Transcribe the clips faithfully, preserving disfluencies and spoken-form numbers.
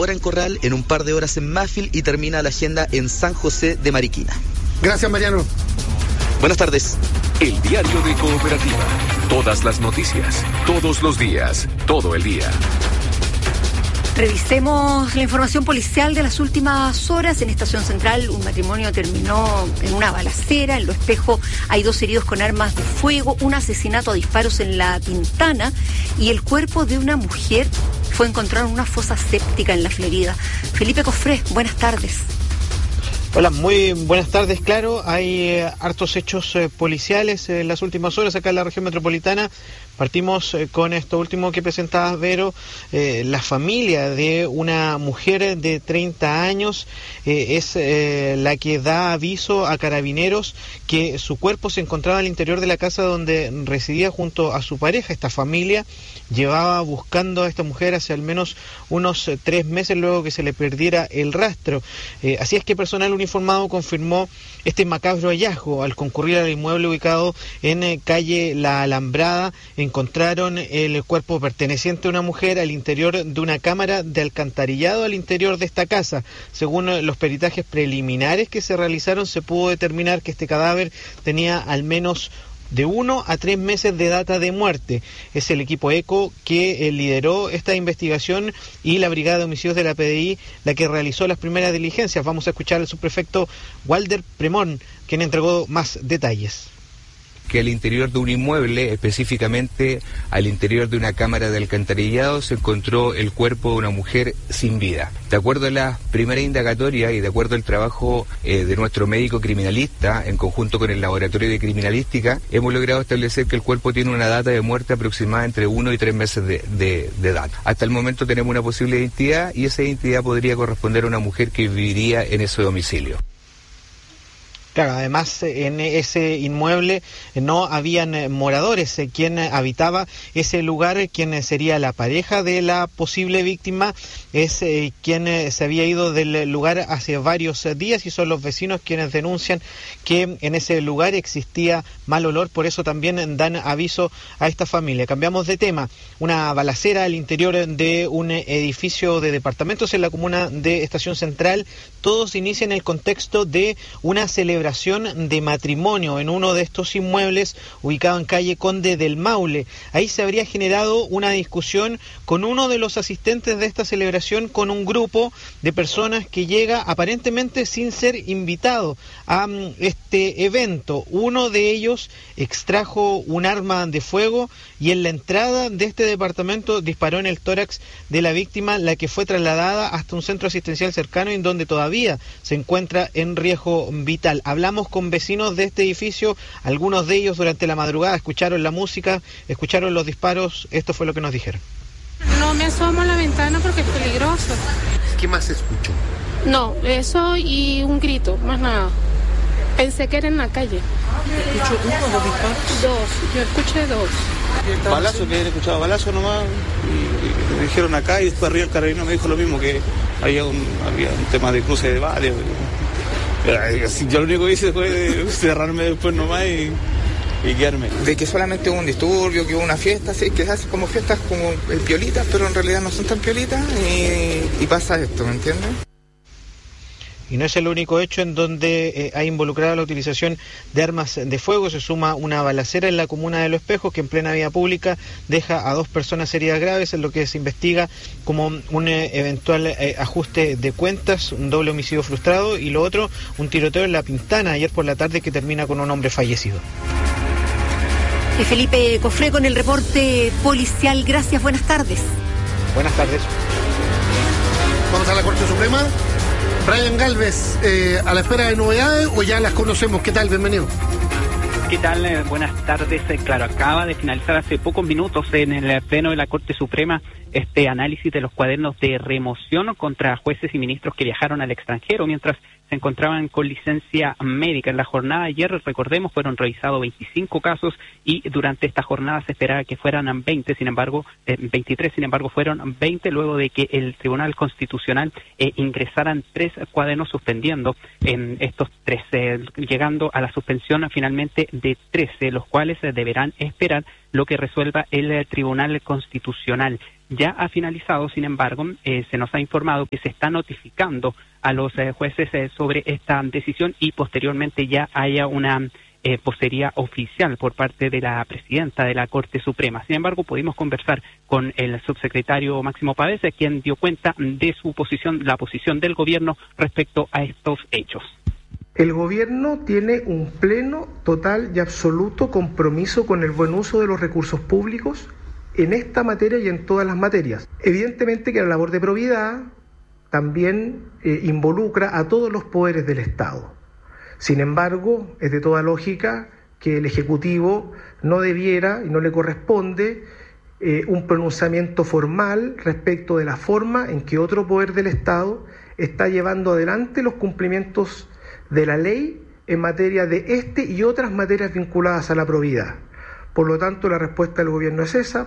ahora en Corral, en un par de horas en Mafil y termina la agenda en San José de Mariquina. Gracias, Mariano. Buenas tardes. El diario de Cooperativa. Todas las noticias, todos los días, todo el día. Revisemos la información policial de las últimas horas. En Estación Central, un matrimonio terminó en una balacera. En Lo Espejo hay dos heridos con armas de fuego, un asesinato a disparos en La Pintana y el cuerpo de una mujer fue encontrado en una fosa séptica en La Florida. Felipe Cofré, buenas tardes. Hola, muy buenas tardes. Claro, hay eh, hartos hechos eh, policiales en las últimas horas acá en la región metropolitana. Partimos eh, con esto último que presentabas, Vero. Eh, la familia de una mujer de treinta años eh, es eh, la que da aviso a Carabineros que su cuerpo se encontraba al interior de la casa donde residía junto a su pareja. Esta familia llevaba buscando a esta mujer hace al menos unos eh, tres meses luego que se le perdiera el rastro. Eh, así es que personal uniformado confirmó este macabro hallazgo. Al concurrir al inmueble ubicado en eh, calle La Alambrada, encontraron el cuerpo perteneciente a una mujer al interior de una cámara de alcantarillado al interior de esta casa. Según eh, los peritajes preliminares que se realizaron, se pudo determinar que este cadáver tenía al menos de uno a tres meses de data de muerte. Es el equipo ECO que eh, lideró esta investigación y la Brigada de Homicidios de la P D I la que realizó las primeras diligencias. Vamos a escuchar al subprefecto Walder Premón, quien entregó más detalles. Que al interior de un inmueble, específicamente al interior de una cámara de alcantarillado, se encontró el cuerpo de una mujer sin vida. De acuerdo a la primera indagatoria y de acuerdo al trabajo eh, de nuestro médico criminalista, en conjunto con el laboratorio de criminalística, hemos logrado establecer que el cuerpo tiene una data de muerte aproximada entre uno y tres meses de, de, de edad. Hasta el momento tenemos una posible identidad y esa identidad podría corresponder a una mujer que viviría en ese domicilio. Claro, además en ese inmueble no habían moradores. Quien habitaba ese lugar, quien sería la pareja de la posible víctima, es eh, quien se había ido del lugar hace varios días y son los vecinos quienes denuncian que en ese lugar existía mal olor, por eso también dan aviso a esta familia. Cambiamos de tema. Una balacera al interior de un edificio de departamentos en la comuna de Estación Central. Todo se inicia en el contexto de una celebración de matrimonio en uno de estos inmuebles ubicado en calle Conde del Maule. Ahí se habría generado una discusión con uno de los asistentes de esta celebración, con un grupo de personas que llega aparentemente sin ser invitado a um, este evento. Uno de ellos extrajo un arma de fuego y en la entrada de este departamento disparó en el tórax de la víctima, la que fue trasladada hasta un centro asistencial cercano en donde todavía se encuentra en riesgo vital. Hablamos con vecinos de este edificio, algunos de ellos durante la madrugada escucharon la música, escucharon los disparos, esto fue lo que nos dijeron. No me asomo a la ventana porque es peligroso. ¿Qué más se escuchó? No, eso y un grito, más nada. Pensé que era en la calle. ¿Escuchó uno o dos disparos? Dos, yo escuché dos. Balazo, que he escuchado balazo nomás, y, y me dijeron acá y después arriba el carabinero me dijo lo mismo, que había un, había un tema de cruce de varios. Yo lo único que hice fue cerrarme después nomás y, y quedarme. De que solamente hubo un disturbio, que hubo una fiesta, sí, que se hacen como fiestas como el piolitas, pero en realidad no son tan piolitas y, y pasa esto, ¿me entiendes? Y no es el único hecho en donde eh, ha involucrado la utilización de armas de fuego. Se suma una balacera en la comuna de Los Espejos que en plena vía pública deja a dos personas heridas graves, en lo que se investiga como un eh, eventual eh, ajuste de cuentas, un doble homicidio frustrado, y lo otro, un tiroteo en La Pintana ayer por la tarde que termina con un hombre fallecido. Y Felipe Cofré con el reporte policial. Gracias, buenas tardes. Buenas tardes. Vamos a la Corte Suprema. Brian Galvez, eh, a la espera de novedades o ya las conocemos. ¿Qué tal? Bienvenido. ¿Qué tal? Eh, buenas tardes. Eh, claro, acaba de finalizar hace pocos minutos en el Pleno de la Corte Suprema este análisis de los cuadernos de remoción contra jueces y ministros que viajaron al extranjero mientras se encontraban con licencia médica. En la jornada de ayer, recordemos, fueron revisados veinticinco casos y durante esta jornada se esperaba que fueran veinte, sin embargo, eh, veintitrés, sin embargo fueron veinte luego de que el Tribunal Constitucional eh, ingresaran tres cuadernos suspendiendo en estos tres, eh, llegando a la suspensión finalmente de trece, los cuales eh, deberán esperar lo que resuelva el eh, Tribunal Constitucional. ya ha finalizado. Sin embargo, eh, se nos ha informado que se está notificando a los eh, jueces eh, sobre esta decisión y posteriormente ya haya una eh, vocería oficial por parte de la presidenta de la Corte Suprema. Sin embargo, pudimos conversar con el subsecretario Máximo Pavés, quien dio cuenta de su posición, la posición del gobierno respecto a estos hechos. El gobierno tiene un pleno, total y absoluto compromiso con el buen uso de los recursos públicos en esta materia y en todas las materias. Evidentemente que la labor de probidad también eh, involucra a todos los poderes del Estado. Sin embargo, es de toda lógica que el Ejecutivo no debiera y no le corresponde eh, un pronunciamiento formal respecto de la forma en que otro poder del Estado está llevando adelante los cumplimientos de la ley en materia de este y otras materias vinculadas a la probidad. Por lo tanto, la respuesta del gobierno es esa.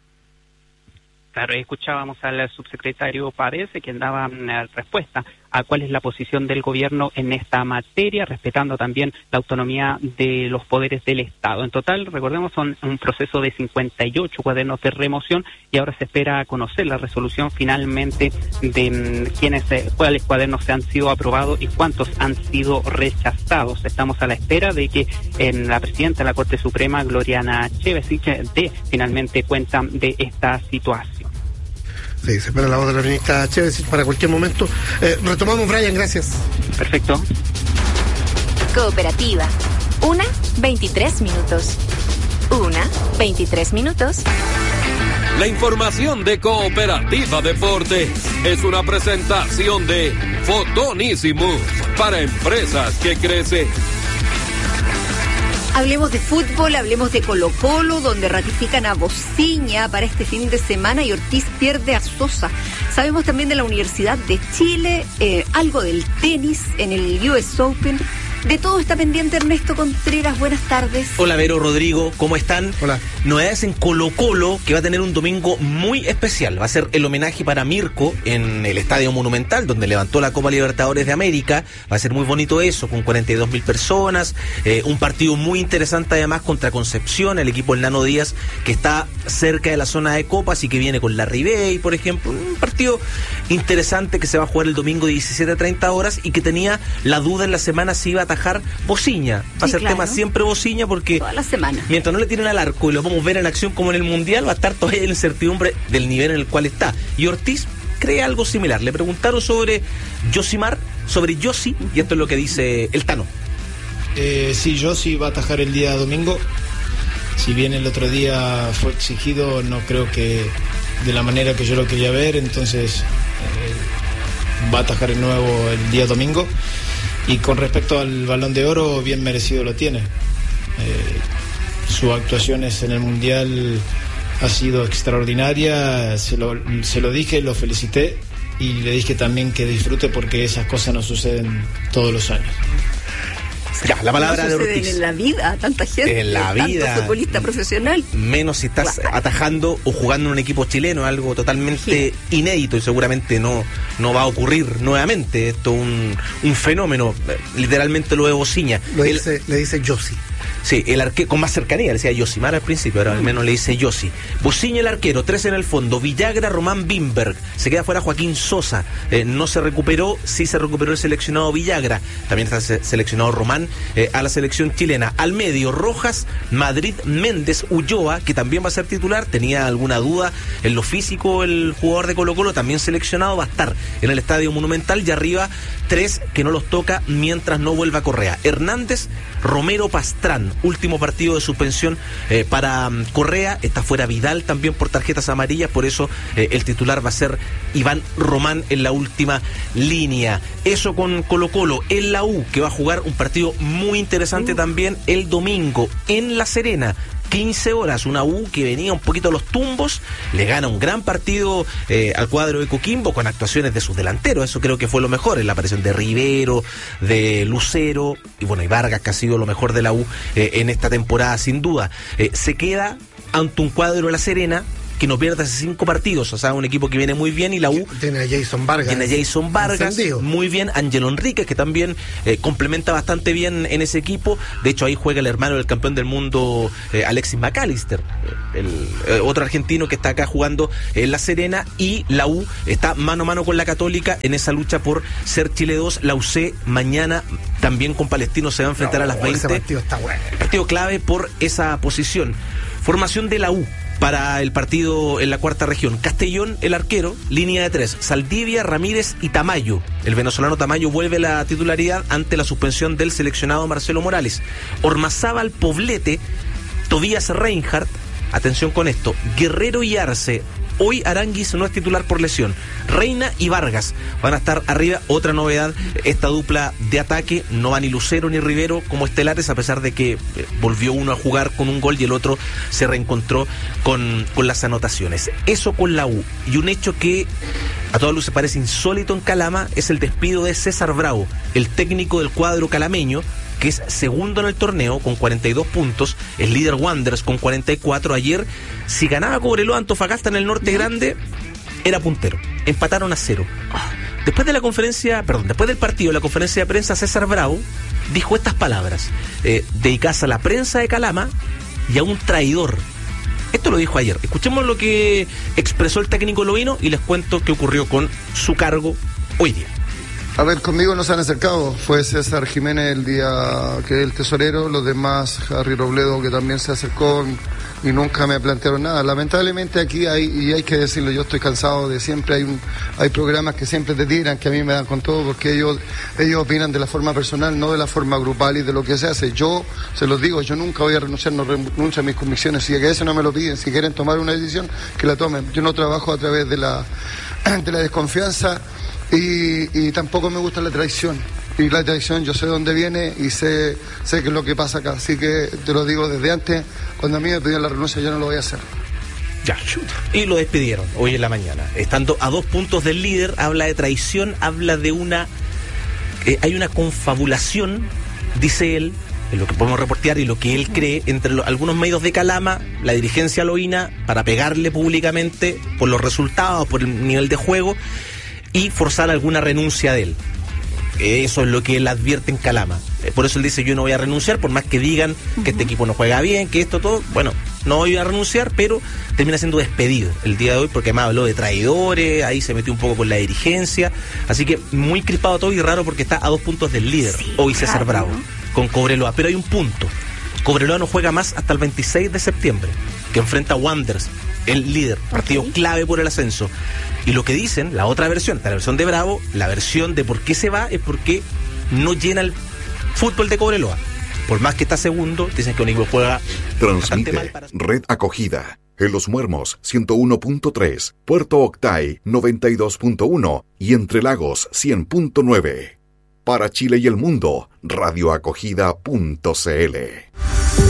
Claro, escuchábamos al subsecretario Pavés, quien daba una respuesta a cuál es la posición del gobierno en esta materia, respetando también la autonomía de los poderes del Estado. En total, recordemos, son un proceso de cincuenta y ocho cuadernos de remoción y ahora se espera conocer la resolución finalmente de um, quiénes, eh, cuáles cuadernos se han sido aprobados y cuántos han sido rechazados. Estamos a la espera de que en la presidenta de la Corte Suprema, Gloriana Chevesich, dé finalmente cuenta de esta situación. Sí, se espera la voz de la ministra Chevesich para cualquier momento. Eh, retomamos, Brian, gracias. Perfecto. Cooperativa. Una, veintitrés minutos. Una, veintitrés minutos. La información de Cooperativa Deportes es una presentación de Fotonísimos para empresas que crecen. Hablemos de fútbol, hablemos de Colo-Colo, donde ratifican a Bociña para este fin de semana y Ortiz pierde a Sosa. Sabemos también de la Universidad de Chile, eh, algo del tenis en el U S Open. De todo está pendiente Ernesto Contreras, buenas tardes. Hola Vero, Rodrigo, ¿cómo están? Hola. Novedades en Colo-Colo, que va a tener un domingo muy especial. Va a ser el homenaje para Mirko en el Estadio Monumental, donde levantó la Copa Libertadores de América. Va a ser muy bonito eso, con cuarenta y dos mil personas. Eh, un partido muy interesante además contra Concepción, el equipo del Nano Díaz, que está cerca de la zona de Copas y que viene con la Ribey, por ejemplo. Un partido interesante que se va a jugar el domingo diecisiete a treinta horas y que tenía la duda en la semana si iba a atajar Bociña. Va a ser claro. tema siempre Bociña porque toda la semana, mientras no le tiren al arco y lo vamos a ver en acción como en el Mundial, va a estar todavía en incertidumbre del nivel en el cual está. Y Ortiz cree algo similar. Le preguntaron sobre Yosimar, sobre Yossi, y esto es lo que dice el Tano. Eh, sí, Yossi va a atajar el día domingo. Si bien el otro día fue exigido, no creo que de la manera que yo lo quería ver, entonces eh, va a atajar el nuevo el día domingo. Y con respecto al Balón de Oro, bien merecido lo tiene. Eh, sus actuaciones en el Mundial ha sido extraordinaria, se lo, se lo dije, lo felicité y le dije también que disfrute porque esas cosas no suceden todos los años. Ya, la palabra no de Ortiz. En la vida, tanta gente, en la vida, tanto futbolista profesional. Menos si estás claro. atajando o jugando en un equipo chileno, algo totalmente sí. inédito y seguramente no, no va a ocurrir nuevamente. Esto es un, un fenómeno, literalmente lo de Bociña. Lo dice, el, le dice Yossi. Sí, el arquero con más cercanía, le decía Yosimar al principio, ahora al menos le dice Yossi. Bociña el arquero, tres en el fondo, Villagra, Román Bimberg, se queda fuera Joaquín Sosa, eh, no se recuperó, sí se recuperó el seleccionado Villagra, también está seleccionado Román eh, a la selección chilena. Al medio, Rojas, Madrid, Méndez, Ulloa, que también va a ser titular, tenía alguna duda en lo físico el jugador de Colo-Colo, también seleccionado, va a estar en el Estadio Monumental, y arriba tres que no los toca mientras no vuelva Correa. Hernández, Romero, Pastrán, último partido de suspensión eh, para um, Correa, está fuera Vidal también por tarjetas amarillas, por eso eh, el titular va a ser Iván Román en la última línea. Eso con Colo-Colo. En la U, que va a jugar un partido muy interesante uh. también el domingo en La Serena, quince horas, una U que venía un poquito a los tumbos, le gana un gran partido eh, al cuadro de Coquimbo con actuaciones de sus delanteros, eso creo que fue lo mejor, en la aparición de Rivero, de Lucero, y bueno, y Vargas, que ha sido lo mejor de la U eh, en esta temporada sin duda. Eh, se queda ante un cuadro de La Serena que no pierde hace cinco partidos, o sea, un equipo que viene muy bien, y la U tiene a Jason Vargas. Tiene a Jason Vargas, encendido. Muy bien, Ángelo Enríquez, que también eh, complementa bastante bien en ese equipo. De hecho, ahí juega el hermano del campeón del mundo, eh, Alexis McAllister, el eh, otro argentino que está acá jugando en La Serena, y la U está mano a mano con la Católica en esa lucha por ser Chile dos. La U C mañana también con Palestino se va a enfrentar no, a las veinte. Ese partido está bueno. Partido clave por esa posición. Formación de la U para el partido en la cuarta región: Castellón, el arquero, línea de tres, Saldivia, Ramírez y Tamayo. El venezolano Tamayo vuelve a la titularidad ante la suspensión del seleccionado Marcelo Morales. Ormazábal, Poblete, Tobías Reinhardt, atención con esto, Guerrero y Arce. Hoy Aranguis no es titular por lesión. Reina y Vargas van a estar arriba. Otra novedad, esta dupla de ataque, no va ni Lucero ni Rivero como estelares, a pesar de que volvió uno a jugar con un gol y el otro se reencontró con, con las anotaciones. Eso con la U. Y un hecho que a todas luces parece insólito en Calama es el despido de César Bravo, el técnico del cuadro calameño, que es segundo en el torneo con cuarenta y dos puntos, el líder Wanderers con cuarenta y cuatro. Ayer, si ganaba Cobreloa Antofagasta en el Norte Grande, era puntero. Empataron a cero. Después de la conferencia, perdón, después del partido, la conferencia de prensa, César Bravo dijo estas palabras, eh, dedicadas a la prensa de Calama y a un traidor. Esto lo dijo ayer. Escuchemos lo que expresó el técnico Lovino y les cuento qué ocurrió con su cargo hoy día. A ver, conmigo no se han acercado. Fue César Jiménez el día que es el tesorero, los demás, Harry Robledo, que también se acercó y nunca me plantearon nada. Lamentablemente aquí hay, y hay que decirlo, yo estoy cansado de siempre, hay un, hay programas que siempre te tiran, que a mí me dan con todo, porque ellos, ellos opinan de la forma personal, no de la forma grupal y de lo que se hace. Yo, se los digo, yo nunca voy a renunciar, no renuncio a mis convicciones, si a eso no me lo piden, si quieren tomar una decisión, que la tomen. Yo no trabajo a través de la, de la desconfianza. Y, y tampoco me gusta la traición. Y la traición yo sé dónde viene y sé, sé qué es lo que pasa acá. Así que te lo digo desde antes, cuando a mí me pidieron la renuncia yo no lo voy a hacer. Ya, y lo despidieron hoy en la mañana. Estando a dos puntos del líder, habla de traición, habla de una... Eh, hay una confabulación, dice él, en lo que podemos reportear y lo que él cree, entre lo, algunos medios de Calama, la dirigencia loína, para pegarle públicamente por los resultados, por el nivel de juego, y forzar alguna renuncia de él. Eso es lo que él advierte en Calama. Por eso él dice, yo no voy a renunciar, por más que digan que este equipo no juega bien, que esto todo, bueno, no voy a renunciar, pero termina siendo despedido el día de hoy, porque además habló de traidores, ahí se metió un poco con la dirigencia, así que muy crispado todo y raro, porque está a dos puntos del líder, sí, hoy César Bravo, con Cobreloa. Pero hay un punto, Cobreloa no juega más hasta el veintiséis de septiembre, que enfrenta a Wanderers, el líder, partido okay. clave por el ascenso. Y lo que dicen, la otra versión, la versión de Bravo, la versión de por qué se va es porque no llena el fútbol de Cobreloa. Por más que está segundo, dicen que un equipo juega Transmite mal para... Red Acogida en Los Muermos ciento uno punto tres, Puerto Octay noventa y dos punto uno y Entre Lagos cien punto nueve. Para Chile y el mundo, radioacogida punto c l.